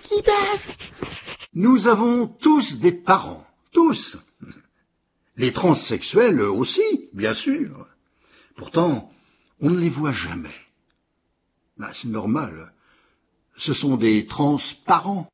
Nous avons tous des parents, tous. Les transsexuels aussi, bien sûr. Pourtant, on ne les voit jamais. C'est normal. Ce sont des transparents.